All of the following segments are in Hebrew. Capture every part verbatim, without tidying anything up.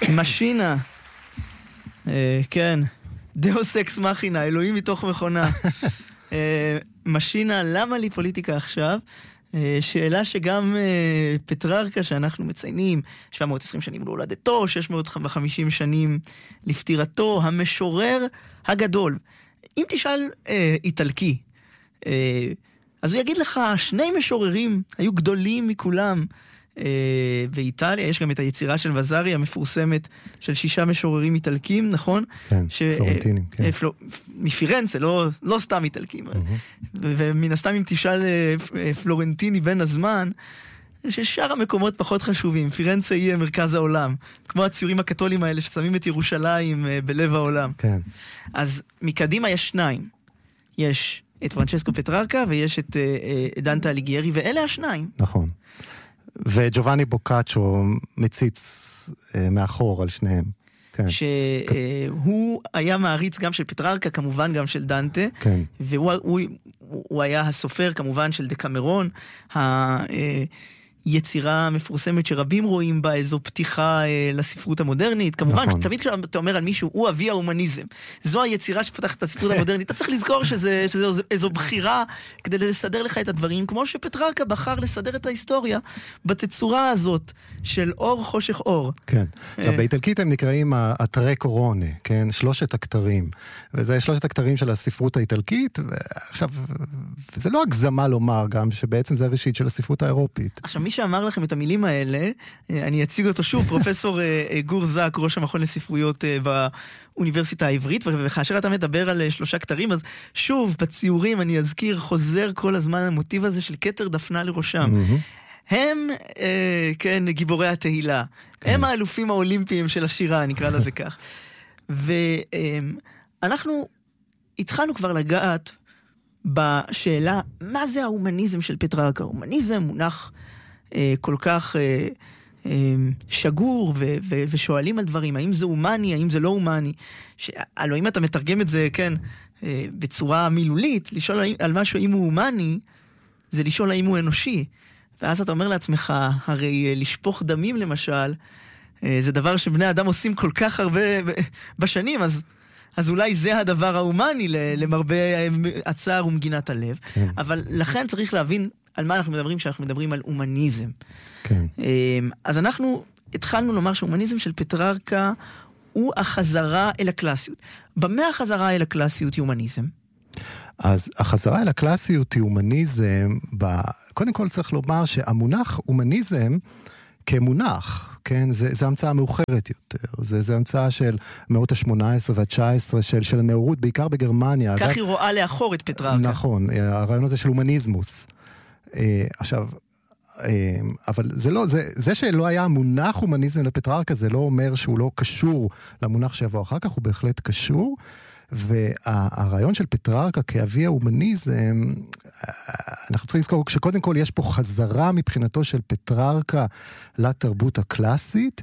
משינה. כן. דאוס אקס מכינה, אלוהים מתוך מכונה. משינה, למה לי פוליטיקה עכשיו? שאלה שגם פטררקה שאנחנו מציינים, שבע מאות ועשרים שנים להולדתו, שש מאות וחמישים שנים לפטירתו, המשורר הגדול. אם תשאל איטלקי, אז הוא יגיד לך, שני משוררים היו גדולים מכולם באיטליה. יש גם את היצירה של וזארי המפורסמת של שישה משוררים איטלקים, נכון? כן, פלורנטינים, כן. מפירנצה, לא סתם איטלקים. ומן הסתם אם תשאל פלורנטיני בין הזמן, ששאר המקומות פחות חשובים. פירנצה יהיה מרכז העולם, כמו הציורים הקתולים האלה ששמים את ירושלים בלב העולם. כן. אז מקדימה יש שניים. יש את פרנצ'סקו פטררקה ויש את דנטה אליגיירי, ואלה השניים. נכון. וג'ובאני בוקאצ'ו מציץ מאחור על שניהם. כן. שהוא היה מעריץ גם של פטררקה, כמובן גם של דנטה. כן. והוא הוא, הוא היה הסופר כמובן של דקמרון, היצירה המפורסמת שרבים רואים בה איזו פתיחה לספרות המודרנית. כמובן, נכון. תמיד כשאתה אומר על מישהו, הוא אבי ההומניזם. זו היצירה שפותחת את הספרות המודרנית. אתה צריך לזכור שזה, שזה איזו בחירה כדי לסדר לך את הדברים, כמו שפטררקה בחר לסדר את ההיסטוריה בתצורה הזאת של אור חושך אור. כן. עכשיו, באיטלקית הם נקראים אתרי קורונה, כן? שלושת הכתרים. וזה שלושת הכתרים של הספרות האיטלקית. ועכשיו, זה לא הגזמה לומר גם שבעצם זה הראשית של הספרות האירופית. עכשיו, מי שאמר לכם את המילים האלה, אני אציג אותו שוב, פרופסור גור זק, ראש המכון לספרויות באוניברסיטה העברית, וכאשר אתה מדבר על שלושה כתרים, אז שוב, בציורים אני אזכיר, חוזר כל הזמן המוטיב הזה של כתר דפנה לראשם. הם, כן, גיבורי התהילה. הם האלופים האולימפיים של השירה, נקרא לזה כך. ואנחנו התחלנו כבר לגעת בשאלה, מה זה ההומניזם של פטררקה? ההומניזם מונח כל כך שגור, ו- ו- ושואלים על דברים, האם זה הומני, האם זה לא הומני. הלוא אם אתה מתרגם את זה, כן, בצורה מילולית, לשאול על משהו האם הוא הומני, זה לשאול האם הוא אנושי. ואז אתה אומר לעצמך, הרי לשפוך דמים למשל, זה דבר שבני אדם עושים כל כך הרבה בשנים, אז, אז אולי זה הדבר ההומני למרבה הצער ומגינת הלב. כן. אבל לכן צריך להבין על מה אנחנו מדברים כשאנחנו מדברים על הומניזם. כן. אז אנחנו התחלנו לומר שההומניזם של פטררקה הוא החזרה אל הקלאסיות. במה החזרה אל הקלאסיות היא הומניזם? אז החזרה אל הקלאסיות היא הומניזם, ב... קודם כל צריך לומר שהמונח הומניזם כמונח, כן, זה, זה המצאה מאוחרת יותר, זה, זה המצאה של מאות ה-שמונה עשרה וה-תשע עשרה של, של הנאורות, בעיקר בגרמניה. כך אגב, היא רואה לאחור את פטררקה. נכון, הרעיון הזה של הומניזמוס. עכשיו, אבל זה לא, זה, זה שלא היה מונח הומניזם לפטררקה, זה לא אומר שהוא לא קשור למונח שיבוא אחר כך, הוא בהחלט קשור, והרעיון של פטררקה כאבי ההומניזם, אנחנו צריכים לזכור שקודם כל יש פה חזרה מבחינתו של פטררקה לתרבות הקלאסית,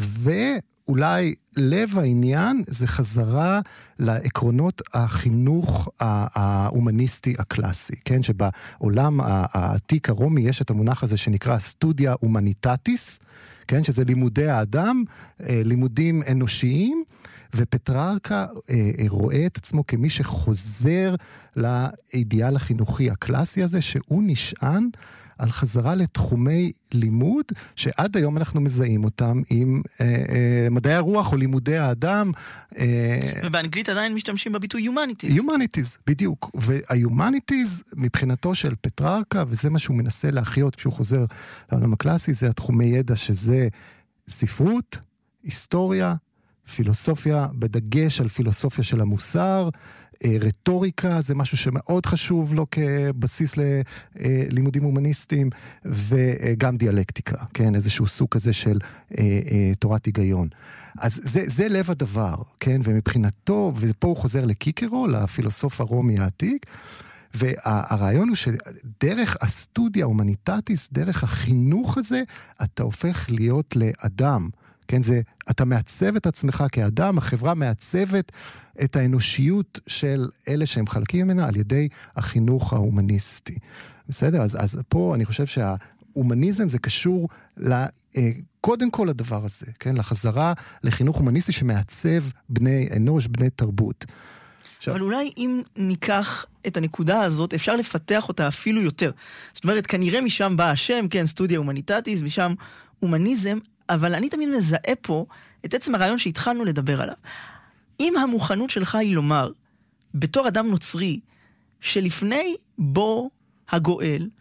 ואולי לב העניין זה חזרה לעקרונות החינוך ההומניסטי הקלאסי, כן? שבעולם העתיק הרומי יש את המונח הזה שנקרא סטודיה הומניטטיס, כן? שזה לימודי האדם, לימודים אנושיים, ופטררקה אה, רואה את עצמו כמי שחוזר לאידיאל החינוכי הקלאסי הזה, שהוא נשען על חזרה לתחומי לימוד, שעד היום אנחנו מזהים אותם עם אה, אה, מדעי הרוח או לימודי האדם. אה, ובאנגלית עדיין משתמשים בביטוי humanities. humanities, בדיוק. וה-humanities מבחינתו של פטררקה, וזה מה שהוא מנסה להחיות כשהוא חוזר לעולם הקלאסי, זה התחומי ידע שזה ספרות, היסטוריה, פילוסופיה, בדגש על פילוסופיה של המוסר, רטוריקה, זה משהו שמאוד חשוב לו כבסיס ללימודים הומניסטיים, וגם דיאלקטיקה, כן, איזשהו סוג כזה של תורת היגיון. אז זה, זה לב הדבר, כן, ומבחינתו, ופה הוא חוזר לקיקרו, לפילוסוף הרומי העתיק, והרעיון הוא שדרך הסטודיה ההומניטטיס, דרך החינוך הזה, אתה הופך להיות לאדם, כן, זה, אתה מעצב את עצמך כאדם, החברה מעצבת את האנושיות של אלה שהם חלקים ממנה על ידי החינוך ההומניסטי. בסדר? אז, אז פה אני חושב הומניזם זה קשור ל... קודם כל הדבר הזה, כן? לחזרה לחינוך הומניסטי שמעצב בני אנוש, בני תרבות. עכשיו... אבל אולי אם ניקח את הנקודה הזאת, אפשר לפתח אותה אפילו יותר. זאת אומרת, כנראה משם בא השם, כן, סטודיה הומניטטיס, משם הומניזם, אבל אני תמיד מזהה פה את עצם הרעיון שהתחלנו לדבר עליו. אם המוכנות שלך היא לומר, בתור אדם נוצרי, שלפני בו הגואל,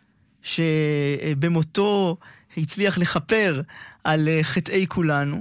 שבמותו הצליח לחפר על חטאי כולנו,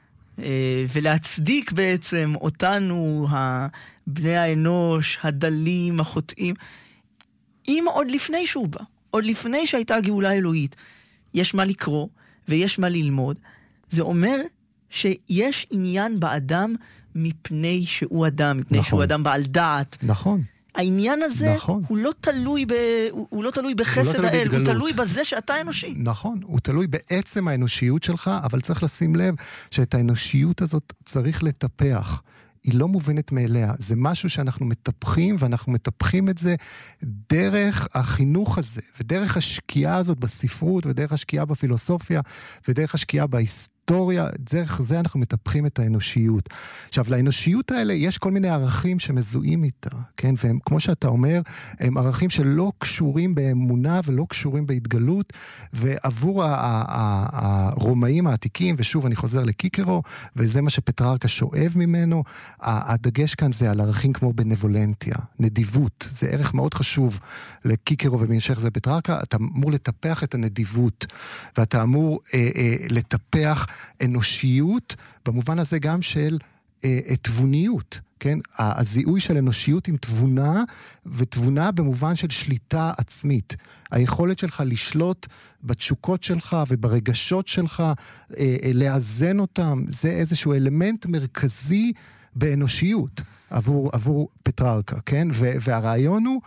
ולהצדיק בעצם אותנו, בני האנוש, הדלים, החוטאים, אם עוד לפני שהוא בא, עוד לפני שהייתה גאולה אלוהית, יש מה לקרוא ויש מה ללמוד, זה אומר שיש עניין באדם מפני שהוא אדם, מפני נכון. שהוא אדם בעל דעת. נכון. העניין הזה נכון. הוא לא תלוי ב... הוא לא תלוי בחסד לא האל, הוא תלוי בזה שאתה אנושי. נכון, הוא תלוי בעצם האנושיות שלך, אבל צריך לשים לב שאת האנושיות הזאת צריך לטפח. היא לא מובנת מאליה, זה משהו שאנחנו מטפחים, ואנחנו מטפחים את זה דרך החינוך הזה, ודרך השקיעה הזאת בספרות, ודרך השקיעה בפילוסופיה, ודרך השקיעה בהיסטוריה, דרך זה אנחנו מטפחים את האנושיות. עכשיו, לאנושיות האלה יש כל מיני ערכים שמזוהים איתה, כן? והם, כמו שאתה אומר, הם ערכים שלא קשורים באמונה, ולא קשורים בהתגלות, ועבור הרומאים העתיקים, ושוב אני חוזר לקיקרו, וזה מה שפטררקה שואב ממנו, הדגש כאן זה על ערכים כמו בנבולנטיה, נדיבות, זה ערך מאוד חשוב לקיקרו ובהמשך זה פטררקה, אתה אמור לטפח את הנדיבות, ואתה אמור אה, אה, לטפח אנושיות, במובן הזה גם של אה, תבוניות, כן? הזיהוי של אנושיות עם תבונה, ותבונה במובן של שליטה עצמית. היכולת שלך לשלוט בתשוקות שלך וברגשות שלך, אה, אה, לאזן אותם, זה איזשהו אלמנט מרכזי באנושיות עבור, עבור פטררקה, כן? ו, והרעיון הוא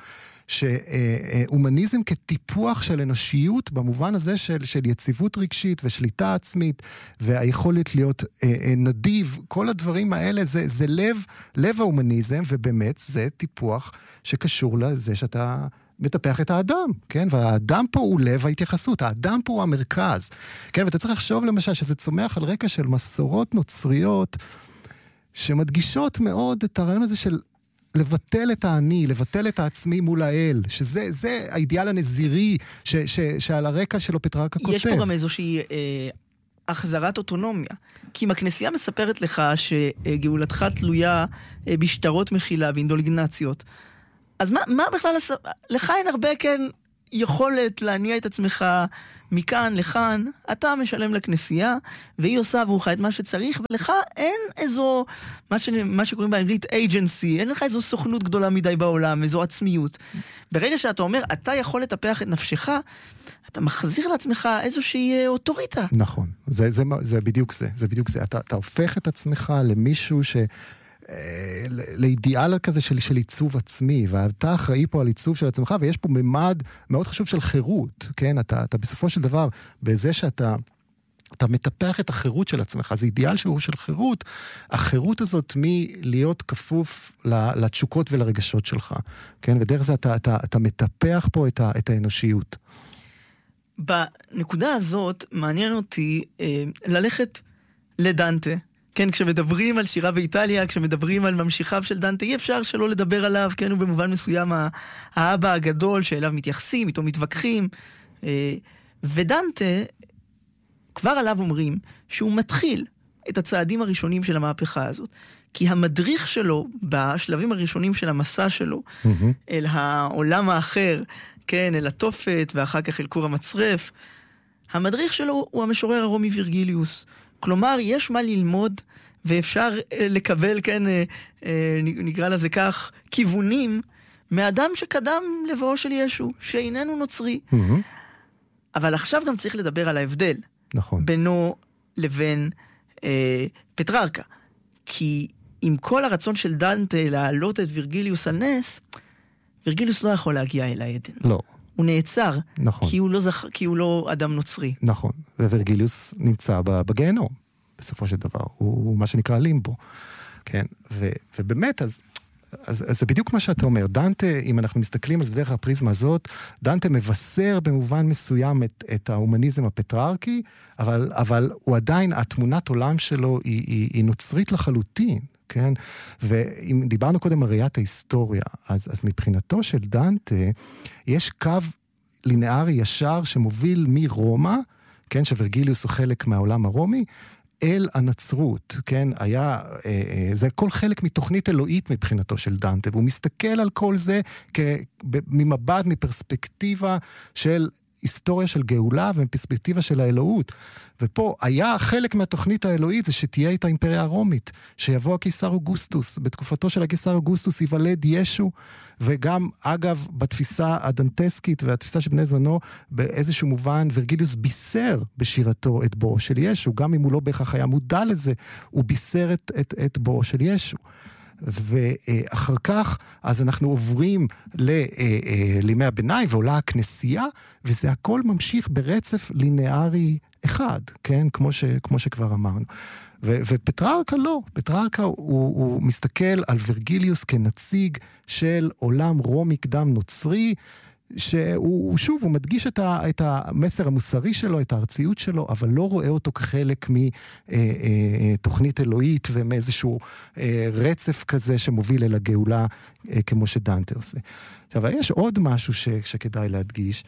שהומניזם כטיפוח של אנושיות במובן הזה של, של יציבות רגשית ושליטה עצמית והיכולת להיות אה, אה, נדיב, כל הדברים האלה זה, זה לב, לב ההומניזם, ובאמת זה טיפוח שקשור לזה שאתה מטפח את האדם, כן? והאדם פה הוא לב ההתייחסות, האדם פה הוא המרכז, כן? ואתה צריך לחשוב למשל שזה צומח על רקע של מסורות נוצריות שמדגישות מאוד את הרעיון הזה של לבטל את העני, לבטל את העצמי מול האל, שזה זה האידיאל הנזירי ש, ש, שעל הרקע שלו פטררקה כותב. יש פה גם איזושהי אה, החזרת אוטונומיה, כי אם הכנסייה מספרת לך שגאולתך תלויה אה, בשטרות מחילה ואינדולגנציות, אז מה, מה בכלל, לך אין הרבה כן יכולת להניע את עצמך מכאן לכאן, אתה משלם לכנסייה, והיא עושה עבורך את מה שצריך, ולך אין איזו, מה, ש... מה שקוראים באנגלית agency, אין לך איזו סוכנות גדולה מדי בעולם, איזו עצמיות. ברגע שאתה אומר, אתה יכול לטפח את נפשך, אתה מחזיר לעצמך איזושהי אוטוריטה. נכון, זה, זה, זה בדיוק זה, זה בדיוק זה. אתה, אתה הופך את עצמך למישהו ש... לאידיאל כזה של, של עיצוב עצמי, ואתה אחראי פה על עיצוב של עצמך, ויש פה ממד מאוד חשוב של חירות, כן? אתה, אתה בסופו של דבר, בזה שאתה אתה מטפח את החירות של עצמך, זה אידיאל שהוא של חירות, החירות הזאת מלהיות כפוף לתשוקות ולרגשות שלך, כן? ודרך זה אתה, אתה, אתה מטפח פה את, ה, את האנושיות. בנקודה הזאת מעניין אותי אה, ללכת לדנטה, כן, כשמדברים על שירה באיטליה, כשמדברים על ממשיכיו של דנטה, אי אפשר שלא לדבר עליו, כן, הוא במובן מסוים האבא הגדול שאליו מתייחסים, איתו מתווכחים, ודנטה, כבר עליו אומרים שהוא מתחיל את הצעדים הראשונים של המהפכה הזאת, כי המדריך שלו, בשלבים הראשונים של המסע שלו, mm-hmm. אל העולם האחר, כן, אל התופת, ואחר כך אל כור המצרף, המדריך שלו הוא המשורר הרומי וירגיליוס, כלומר, יש מה ללמוד, ואפשר לקבל, כן, נקרא לזה כך, כיוונים, מאדם שקדם לבואו של ישו, שאיננו נוצרי. Mm-hmm. אבל עכשיו גם צריך לדבר על ההבדל. נכון. בינו לבין אה, פטררקה. כי עם כל הרצון של דנטה להעלות את וירגיליוס על נס, וירגיליוס לא יכול להגיע אל העדן. לא. הוא נעצר, נכון. כי הוא לא, זכ... כי הוא לא אדם נוצרי. נכון, ווירגיליוס נמצא בגיהנום, בסופו של דבר, הוא, הוא מה שנקרא לימבו, כן, ו, ובאמת, אז אז, אז זה בדיוק מה שאתה אומר. דנטה, אם אנחנו מסתכלים על זה דרך הפריזמה הזאת, דנטה מבשר במובן מסוים את, את ההומניזם הפטרארקי, אבל, אבל הוא עדיין, התמונת עולם שלו היא, היא, היא נוצרית לחלוטין, כן? ואם דיברנו קודם על ראיית ההיסטוריה, אז, אז מבחינתו של דנטה, יש קו לינארי ישר שמוביל מרומא, כן? שוורגליוס הוא חלק מהעולם הרומי, אל הנצרות, כן? היה, אה, זה כל חלק מתוכנית אלוהית מבחינתו של דנטה, והוא מסתכל על כל זה כ, ממבט, מפרספקטיבה של היסטוריה של גאולה ומפרספקטיבה של האלוהות. ופה היה חלק מהתוכנית האלוהית זה שתהיה את האימפריה הרומית, שיבוא הקיסר אוגוסטוס, בתקופתו של הקיסר אוגוסטוס ייוולד ישו, וגם אגב בתפיסה הדנטסקית והתפיסה של בני זמנו, באיזשהו מובן ורגליוס בישר בשירתו את בואו של ישו, גם אם הוא לא בהכרח היה מודע לזה, הוא בישר את, את, את בואו של ישו. ואחר כך, אז אנחנו עוברים לימי הביניים, ועולה הכנסייה, וזה הכל ממשיך ברצף לינארי אחד, כן? כמו, ש, כמו שכבר אמרנו. ו, ופטרארקה לא, פטרארקה הוא, הוא מסתכל על ורגליוס כנציג של עולם רומי קדם נוצרי, שהוא, שוב, הוא מדגיש את, ה, את המסר המוסרי שלו, את הארציות שלו, אבל לא רואה אותו כחלק מתוכנית אלוהית ומאיזשהו רצף כזה שמוביל אל הגאולה, כמו שדנטה עושה. עכשיו, אבל יש עוד משהו ש, שכדאי להדגיש,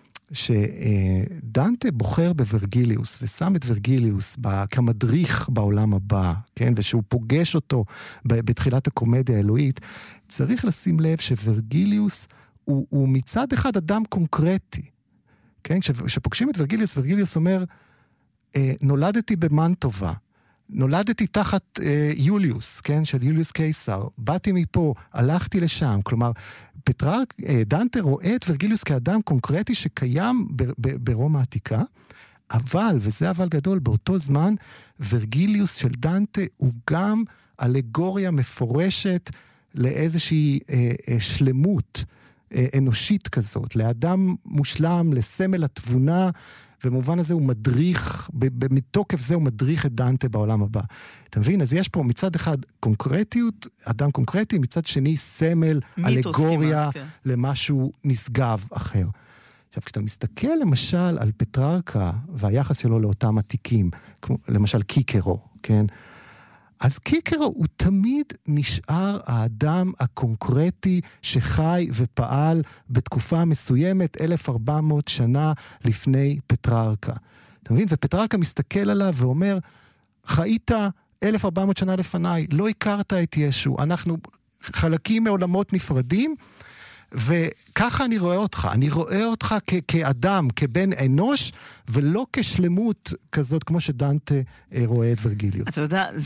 שדנטה בוחר בוורגיליוס, ושם את וורגיליוס כמדריך בעולם הבא, כן? ושהוא פוגש אותו בתחילת הקומדיה האלוהית, צריך לשים לב שוורגיליוס הוא, הוא מצד אחד אדם קונקרטי, כן? כשפוגשים את ורגליוס, ורגליוס אומר, נולדתי במנטובה, נולדתי תחת אה, יוליוס, כן? של יוליוס קיסר, באתי מפה, הלכתי לשם, כלומר, פטרארק, אה, דנטה רואה את ורגליוס כאדם קונקרטי שקיים ב- ב- ברומא העתיקה, אבל, וזה אבל גדול, באותו זמן, ורגליוס של דנטה הוא גם אלגוריה מפורשת לאיזושהי אה, אה, שלמות, אנושית כזאת, לאדם מושלם, לסמל התבונה, ובמובן הזה הוא מדריך, מתוקף זה הוא מדריך את דנטה בעולם הבא. אתה מבין? אז יש פה מצד אחד קונקרטיות, אדם קונקרטי, מצד שני סמל, אלגוריה, כן. למשהו נשגב אחר. עכשיו, כשאתה מסתכל למשל על פטרארקה, והיחס שלו לאותם עתיקים, כמו למשל קיקרו, כן? אז קיקרו הוא תמיד נשאר האדם הקונקרטי שחי ופעל בתקופה מסוימת, אלף וארבע מאות שנה לפני פטרארקה. אתה מבין? ופטרארקה מסתכל עליו ואומר, חיית אלף וארבע מאות שנה לפניי, לא הכרת את ישו, אנחנו חלקים מעולמות נפרדים, וככה אני רואה אותך, אני רואה אותך כ- כאדם, כבן אנוש, ולא כשלמות כזאת כמו שדנטה רואה את ורגליוס. אתה יודע,